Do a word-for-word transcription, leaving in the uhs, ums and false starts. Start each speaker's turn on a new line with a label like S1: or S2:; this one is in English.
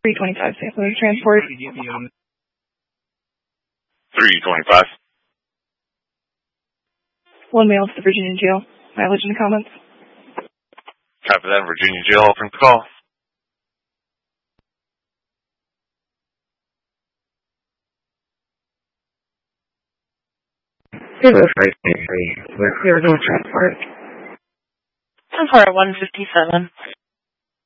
S1: three twenty-five, Saint Louis Transport.
S2: three twenty-five.
S1: One mail to the Virginia jail. Mileage in the comments.
S2: Copy that. Virginia jail opens the call.
S1: Zero five three three. We're clear to transport.
S3: ten four one fifty-seven.